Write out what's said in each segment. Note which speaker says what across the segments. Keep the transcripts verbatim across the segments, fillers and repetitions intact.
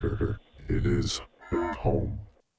Speaker 1: It is home.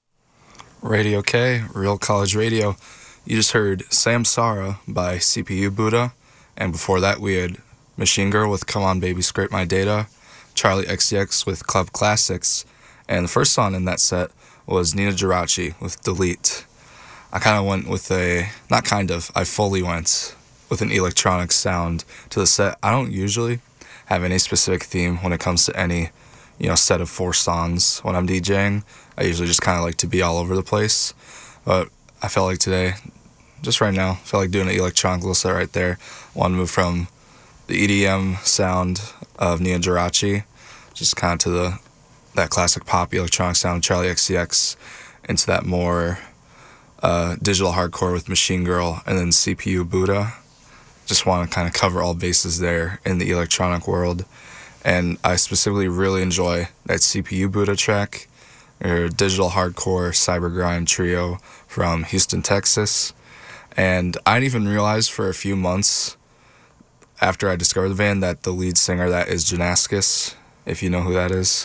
Speaker 2: Radio K, Real College Radio. You just heard Samsara by C P U Buddha, and before that we had Machine Girl with Come On Baby Scrape My Data, Charlie X C X with Club Classics, and the first song in that set was Nina Geraci with Delete. I kind of went with a, not kind of, I fully went with an electronic sound to the set. I don't usually have any specific theme when it comes to any, you know, set of four songs when I'm DJing. I usually just kind of like to be all over the place. But I felt like today, just right now, I felt like doing an electronic little set right there. Want to move from the E D M sound of Nina Geraci, just kind of to the that classic pop electronic sound of Charlie X C X, into that more uh, digital hardcore with Machine Girl, and then C P U Buddha. Just want to kind of cover all bases there in the electronic world. And I specifically really enjoy that C P U Buddha track, or digital hardcore cyber grind trio from Houston, Texas. And I didn't even realize for a few months after I discovered the band that the lead singer that is Janaskis, if you know who that is.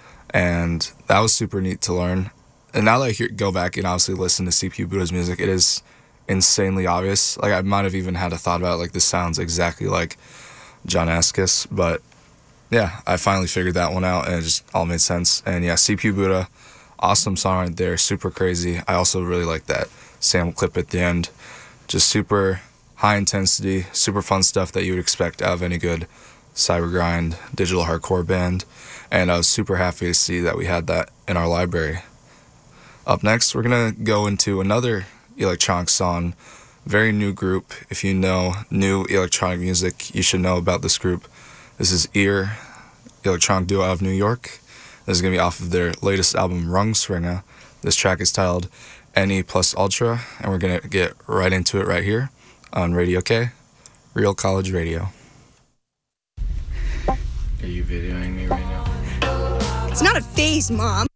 Speaker 2: And that was super neat to learn. And now that I hear, go back and obviously listen to C P U Buddha's music, it is insanely obvious. Like, I might have even had a thought about, like, this sounds exactly like Janaskis, but yeah, I finally figured that one out, and it just all made sense. And yeah, C P U Buddha, awesome song right there, super crazy. I also really like that sample clip at the end. Just super high intensity, super fun stuff that you would expect out of any good cyber grind digital hardcore band. And I was super happy to see that we had that in our library. Up next, we're gonna go into another electronic song, very new group. If you know new electronic music, you should know about this group. This is Ear, electronic duo out of New York. This is going to be off of their latest album, Rungsringer. This track is titled N E plus Ultra, and we're going to get right into it right here on Radio K, Real College Radio.
Speaker 3: Are you videoing me right now?
Speaker 4: It's not a phase, Mom.